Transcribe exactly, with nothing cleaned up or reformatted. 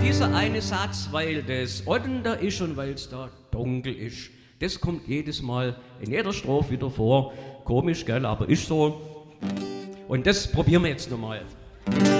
dieser eine Satz, weil das Otter ist und weil es da dunkel ist. Das kommt jedes Mal in jeder Strophe wieder vor. Komisch, gell, aber ist so. Und das probieren wir jetzt nochmal.